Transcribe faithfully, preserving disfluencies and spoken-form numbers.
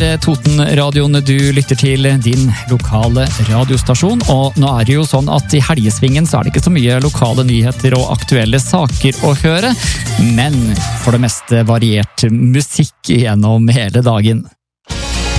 er Totenradioen du lytter til, din lokale radiostasjon, og nå er det jo sånn at i helgesvingen så er det ikke så mye lokale nyheter og aktuelle saker å høre, men for det meste variert musikk gjennom hele dagen.